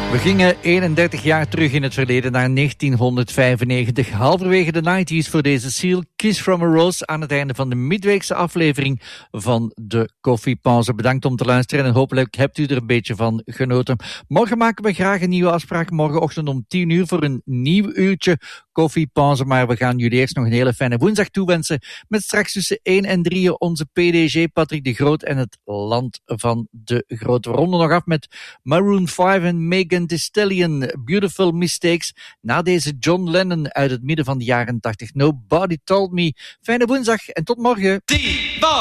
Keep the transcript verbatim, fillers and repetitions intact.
We gingen eenendertig jaar terug in het verleden naar negentienhonderdvijfennegentig. Halverwege de nineties voor deze Seal, Kiss from a Rose, aan het einde van de midweekse aflevering van de Koffiepauze. Bedankt om te luisteren en hopelijk hebt u er een beetje van genoten. Morgen maken we graag een nieuwe afspraak. Morgenochtend om tien uur voor een nieuw uurtje Koffiepauze. Maar we gaan jullie eerst nog een hele fijne woensdag toewensen. Met straks tussen één en drie onze P D G Patrick de Groot en het land van de Grote. We ronden nog af met Maroon vijf en Megan Thee Stallion, Beautiful Mistakes. Na deze John Lennon uit het midden van de jaren tachtig. Nobody Told Me. Fijne woensdag en tot morgen.